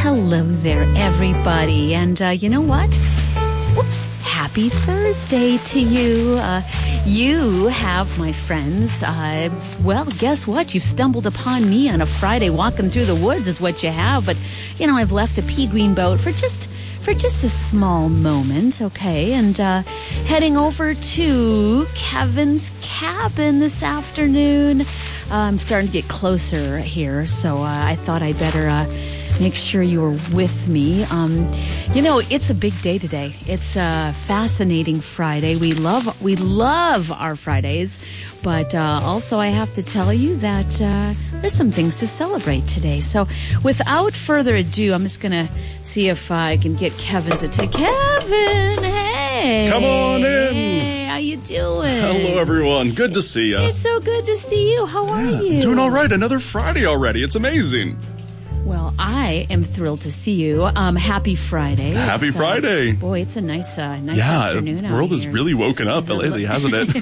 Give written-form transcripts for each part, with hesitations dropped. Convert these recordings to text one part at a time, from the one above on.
Hello there, everybody. And you know what? Whoops. Happy Thursday to you. You have, my friends, well, guess what? You've stumbled upon me on a Friday walking through the woods is what you have. But, you know, I've left the Pea Green Boat for just a small moment, okay? And heading over to Kevin's cabin this afternoon. I'm starting to get closer here, so I thought I better make sure you were with me. You know, it's a big day today. It's a fascinating Friday. We love our Fridays, but also I have to tell you that there's some things to celebrate today. So without further ado, I'm just going to see if I can get Kevin's attention. Kevin, hey! Come on in! Hey, how you doing? Hello, everyone. Good to see you. It's so good to see you. How are you? Doing all right. Another Friday already. It's amazing. Well, I am thrilled to see you. Happy Friday. Happy Friday. Boy, it's a nice afternoon out here. The world has really woken up lately, hasn't it?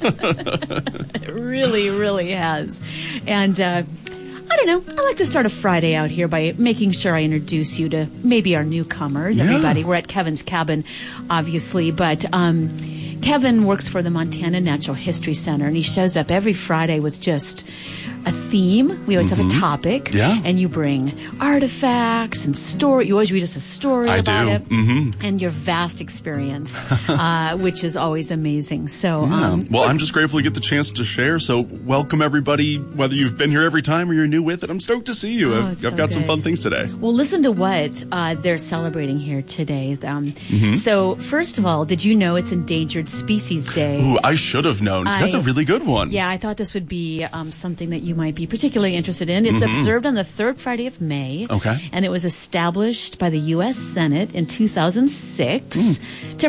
It really, really has. And I don't know. I like to start a Friday out here by making sure I introduce you to maybe our newcomers. Yeah. Everybody, we're at Kevin's cabin, obviously, but Kevin works for the Montana Natural History Center, and he shows up every Friday with just a theme. We always have a topic. Yeah. And you bring artifacts and story. You always read us a story about it. And your vast experience, which is always amazing. So, well, I'm just grateful to get the chance to share. So welcome, everybody. Whether you've been here every time or you're new with it, I'm stoked to see you. I've got some fun things today. Well, listen to what they're celebrating here today. So, first of all, did you know it's Endangered Species Day? Ooh, I should have known, because that's a really good one. Yeah, I thought this would be something that you might be particularly interested in. It's observed on the third Friday of May. Okay. And it was established by the U.S. Senate in 2006 to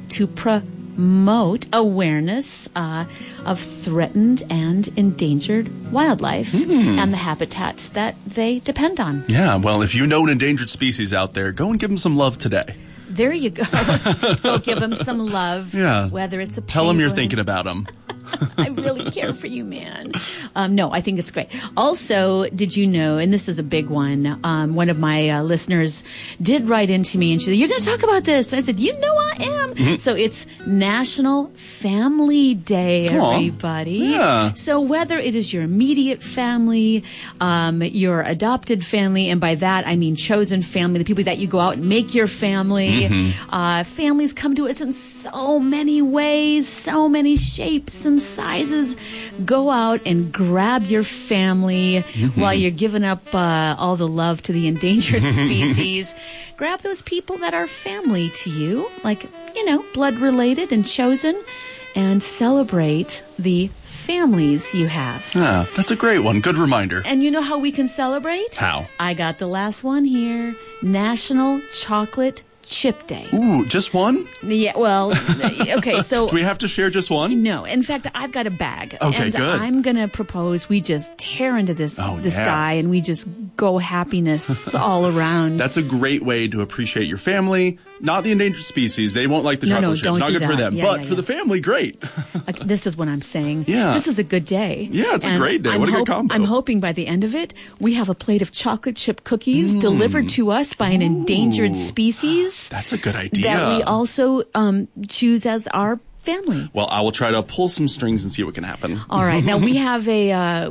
promote awareness of threatened and endangered wildlife and the habitats that they depend on. Yeah, well, if you know an endangered species out there, go and give them some love today. There you go. Just go give them some love. Yeah. Whether it's a penguin. Tell them you're thinking about them. I really care for you, man. No, I think it's great. Also, did you know, and this is a big one of my listeners did write into me and she said, you're going to talk about this. And I said, you know I am. So it's National Family Day, everybody. Yeah. So whether it is your immediate family, your adopted family, and by that I mean chosen family, the people that you go out and make your family. Families come to us in so many ways, so many shapes and sizes. Go out and grab your family while you're giving up all the love to the endangered species. Grab those people that are family to you, like, you know, blood related and chosen, and celebrate the families you have. Yeah, that's a great one. Good reminder. And you know how we can celebrate? How? I got the last one here. National Chocolate Chip Day. Ooh, just one? Yeah, well, okay, so... Do we have to share just one? No. In fact, I've got a bag. Okay, and good. I'm going to propose we just tear into this guy and we just go happiness all around. That's a great way to appreciate your family. Not the endangered species. They won't like the chocolate chips. Not good for them. But for the family, great. This is what I'm saying. Yeah. This is a good day. Yeah, it's a great day. What a good combo. I'm hoping by the end of it, we have a plate of chocolate chip cookies delivered to us by an endangered species. That's a good idea. That we also choose as our family. Well, I will try to pull some strings and see what can happen. All right. Now we have a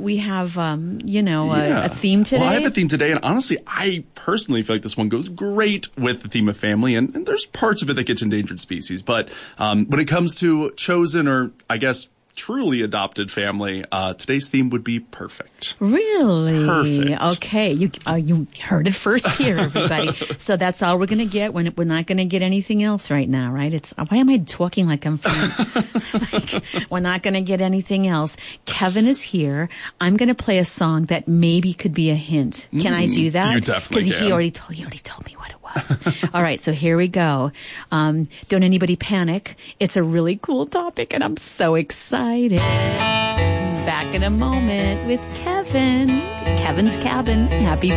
theme today. Well, I have a theme today, and honestly, I personally feel like this one goes great with the theme of family, and there's parts of it that get to endangered species. But when it comes to chosen, or I guess truly adopted family, today's theme would be perfect. Really? Perfect. Okay. You heard it first here, everybody. So that's all we're going to get. We're not going to get anything else right now, right? Why am I talking like I'm from... we're not going to get anything else. Kevin is here. I'm going to play a song that maybe could be a hint. Can I do that? You definitely can. Because he already told me what it was. All right. So here we go. Don't anybody panic. It's a really cool topic and I'm so excited. Back in a moment with Kevin. Kevin's Cabin. Happy